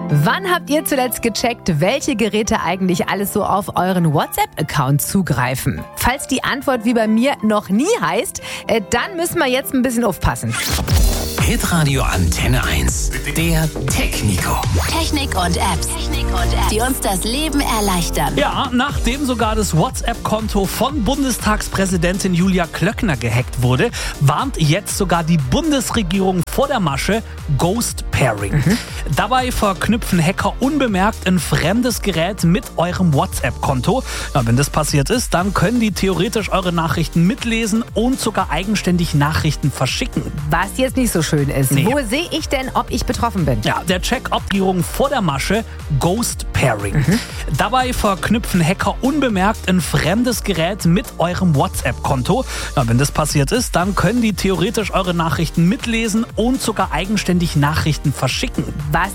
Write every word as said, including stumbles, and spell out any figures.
Wann habt ihr zuletzt gecheckt, welche Geräte eigentlich alles so auf euren WhatsApp-Account zugreifen? Falls die Antwort wie bei mir noch nie heißt, äh, dann müssen wir jetzt ein bisschen aufpassen. Hitradio Antenne eins, der Technico. Technik und Apps, Technik und Apps, die uns das Leben erleichtern. Ja, nachdem sogar das WhatsApp-Konto von Bundestagspräsidentin Julia Klöckner gehackt wurde, warnt jetzt sogar die Bundesregierung vor der Masche: Ghost Pairing. Mhm. Dabei verknüpfen Hacker unbemerkt ein fremdes Gerät mit eurem WhatsApp-Konto. Ja, wenn das passiert ist, dann können die theoretisch eure Nachrichten mitlesen und sogar eigenständig Nachrichten verschicken. Was jetzt nicht so schön ist. Nee. Wo sehe ich denn, ob ich betroffen bin? Ja, der Check ob Regierung vor der Masche: Ghost Pairing. Mhm. Dabei verknüpfen Hacker unbemerkt ein fremdes Gerät mit eurem WhatsApp-Konto. Ja, wenn das passiert ist, dann können die theoretisch eure Nachrichten mitlesen und sogar eigenständig Nachrichten verschicken. Was